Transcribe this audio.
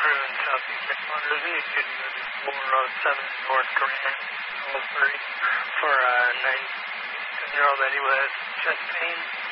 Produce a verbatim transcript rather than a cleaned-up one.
crew in Southeast New Shooting four oh seven North Grand, Salisbury, for a ninety-seven-year-old lady with chest pain.